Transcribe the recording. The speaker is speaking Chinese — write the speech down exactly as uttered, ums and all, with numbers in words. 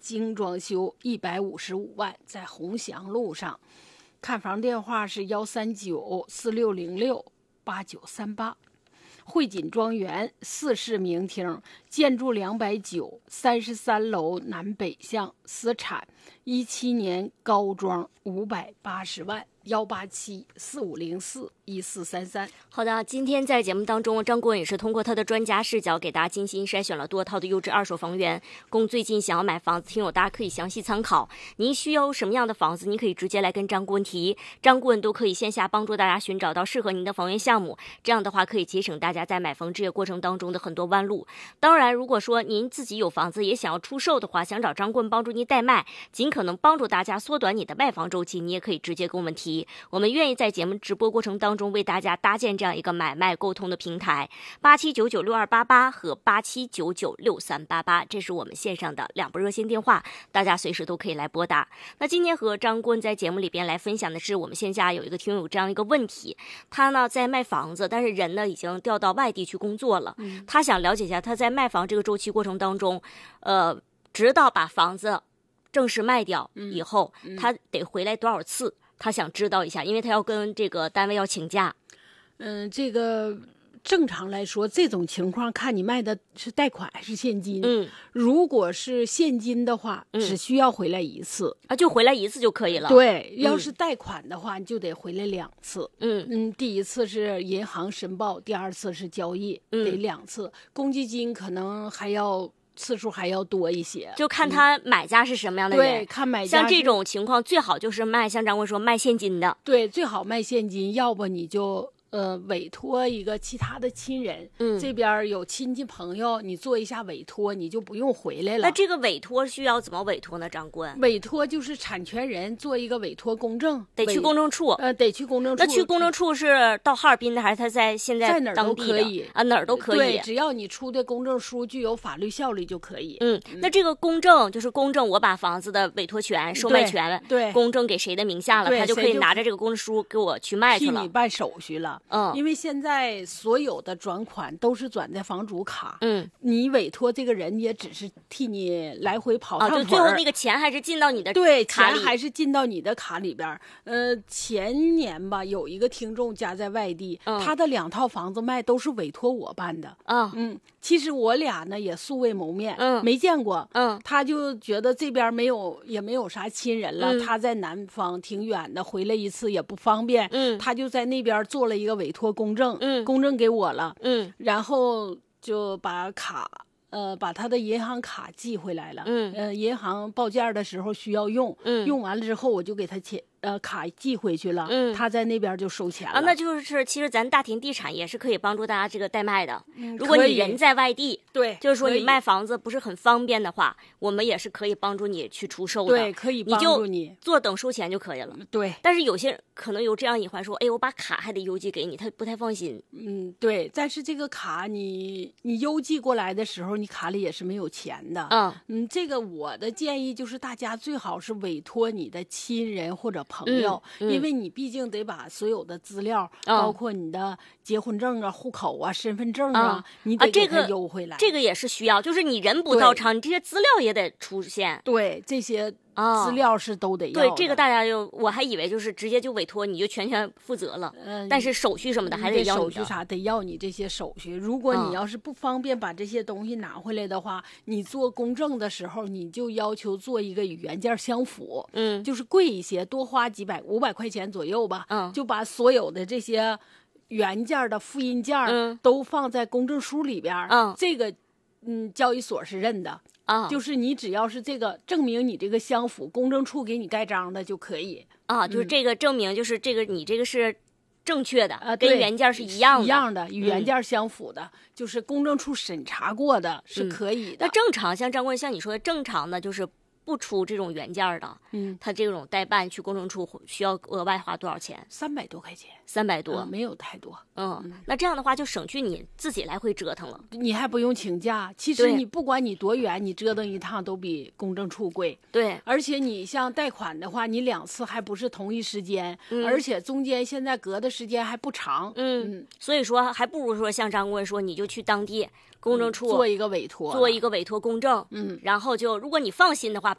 精装修，一百五十五万，在鸿祥路上。看房电话是幺三九四六零六八九三八。汇锦庄园四室明厅，建筑两百九，三十三楼南北向，私产，一七年高装，五百八十万。幺八七四五零四一四三三。 好的，今天在节目当中，张顾问也是通过他的专家视角，给大家精心筛选了多套的优质二手房源，供最近想要买房子听友大家可以详细参考。您需要什么样的房子，您可以直接来跟张顾问提，张顾问都可以线下帮助大家寻找到适合您的房源项目。这样的话，可以节省大家在买房置业过程当中的很多弯路。当然，如果说您自己有房子也想要出售的话，想找张顾问帮助您代卖，尽可能帮助大家缩短你的卖房周期，你也可以直接跟我们提。我们愿意在节目直播过程当中为大家搭建这样一个买卖沟通的平台，八七九九六二八八和八七九九六三八八，这是我们线上的两部热线电话，大家随时都可以来拨打。那今天和张顾问在节目里边来分享的是，我们线下有一个听友这样一个问题，他呢在卖房子，但是人呢已经调到外地去工作了，嗯、他想了解一下他在卖房这个周期过程当中，呃，直到把房子正式卖掉以后，嗯嗯、他得回来多少次？他想知道一下，因为他要跟这个单位要请假。 嗯，这个正常来说，这种情况看你卖的是贷款还是现金。 嗯， 如果是现金的话，嗯、只需要回来一次啊，就回来一次就可以了。 对，要是贷款的话，你就得回来两次。 嗯嗯，第一次是银行申报，第二次是交易， 嗯、 得两次。公积金可能还要。次数还要多一些， 就看他买家是什么样的人。 嗯、对，看买家。 像这种情况，最好就是卖，像张顾问说卖现金的。 对，最好卖现金，要不你就呃委托一个其他的亲人， 嗯， 这边有亲戚朋友，你做一下委托，你就不用回来了。 那这个委托需要怎么委托呢？张顾问， 委托就是产权人做一个委托公证， 得去公证处。 呃，得去公证处。 那去公证处是到哈尔滨的，还是他在现在当地的？ 在哪儿都可以啊，哪儿都可以。 对，只要你出的公证书具有法律效力就可以。 嗯，那这个公证就是公证，我把房子的委托权、售卖权， 对， 公证给谁的名下了，他就可以拿着这个公证书给我去卖去了， 替你办手续了。 嗯， 因为现在。现在所有的转款都是转在房主卡， 嗯， 你委托这个人也只是替你来回跑趟腿， 啊，就最后那个钱还是进到你的对卡里， 钱还是进到你的卡里边。呃，前年吧，有一个听众家在外地， 嗯、 他的两套房子卖都是委托我办的， 啊， 嗯，其实我俩呢也素未谋面， 嗯， 没见过， 嗯， 他就觉得这边没有也没有啥亲人了， 嗯、 他在南方挺远的，回来一次也不方便， 嗯， 他就在那边做了一个委托公证。 嗯， 公证给我了， 嗯， 然后就把卡，呃，把他的银行卡寄回来了， 嗯， 呃，银行报件的时候需要用， 嗯， 用完了之后我就给他钱，呃，卡寄回去了， 嗯， 他在那边就收钱了。 啊，那就是其实咱大田地产也是可以帮助大家这个代卖的。 嗯， 如果你人在外地， 对， 就是说你卖房子不是很方便的话，我们也是可以帮助你去出售的。 对，可以帮助你，做等收钱就可以了。 对， 但是有些人可能有这样隐患，说，哎，我把卡还得邮寄给你，他不太放心。 嗯，对，但是这个卡你你邮寄过来的时候，你卡里也是没有钱的。 嗯嗯，这个我的建议就是大家最好是委托你的亲人或者朋友。 嗯嗯、 因为你毕竟得把所有的资料， 嗯、 包括你的结婚证啊、户口啊、身份证啊， 嗯、 你得给他邮回来、 啊这个。这个也是需要，就是你人不到场，你这些资料也得出现。 对，这些资料是都得要、 哦。对，这个大家就我还以为就是直接就委托你就全权负责了， 嗯， 但是手续什么的还得要你的。 手续啥得要你这些手续。如果你要是不方便把这些东西拿回来的话，嗯、你做公证的时候，你就要求做一个与原件相符， 嗯， 就是贵一些，多花几百五百块钱左右吧， 嗯， 就把所有的这些原件的复印件都放在公证书里边， 嗯， 这个嗯交易所是认的。 啊， 就是你只要是这个证明你这个相符，公证处给你盖章的就可以啊，就是这个证明，就是这个你这个是正确的， 啊， 跟原件是一样的， 一样的，与原件相符的，嗯、就是公证处审查过的是可以的。 嗯、那正常，像张顾问像你说的正常的，就是不出这种原件的， 嗯， 他这种代办去公证处需要额外花多少钱？ 三百多块钱， 三百多、 嗯，没有太多。 嗯，嗯那这样的话就省去你自己来回折腾了， 你还不用请假。其实你不管你多远，你折腾一趟都比公证处贵。 对， 而且你像贷款的话，你两次还不是同一时间， 嗯、 而且中间现在隔的时间还不长。 嗯，嗯所以说还不如说像张顾问说，你就去当地公证处、 嗯、做一个委托， 做一个委托公证。 嗯， 然后就如果你放心的话，